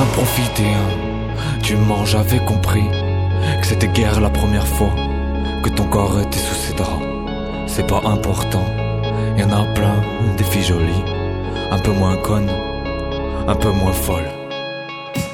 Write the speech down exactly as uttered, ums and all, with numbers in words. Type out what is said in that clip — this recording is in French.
a profité, hein. Du moment j'avais compris que c'était guère la première fois que ton corps était sous ses draps. C'est pas important, y'en a plein, des filles jolies, un peu moins connes, un peu moins folles.